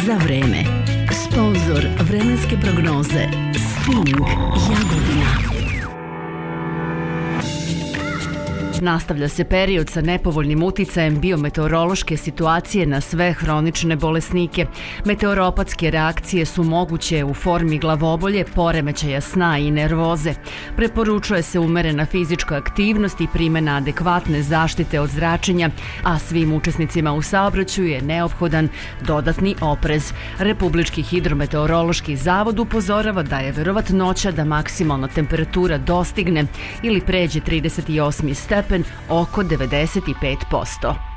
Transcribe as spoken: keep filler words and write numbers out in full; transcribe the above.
za vreme. Sponzor vremenske prognoze Sting Jagodina. Nastavlja se period sa nepovoljnim uticajem biometeorološke situacije na sve hronične bolesnike. Meteoropatske reakcije su moguće u formi glavobolje, poremećaja sna i nervoze. Preporučuje se umerena fizička aktivnost i primjena adekvatne zaštite od zračenja, a svim učesnicima u saobraćaju je neophodan dodatni oprez. Republički hidrometeorološki zavod upozorava da je verovatnoća da maksimalna temperatura dostigne ili pređe trideset osmi stepen oko devedeset pet posto.